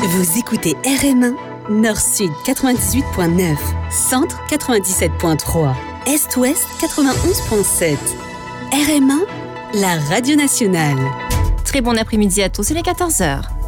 Vous écoutez RM1, Nord-Sud 98.9, Centre 97.3, Est-Ouest 91.7. RM1, la radio nationale. Très bon après-midi à tous, il est 14h.